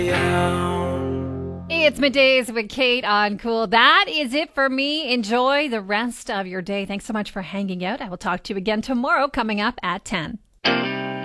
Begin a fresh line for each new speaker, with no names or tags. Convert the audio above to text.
It's middays with Kate on Cool. That is it for me. Enjoy the rest of your day. Thanks so much for hanging out. I will talk to you again tomorrow coming up at 10.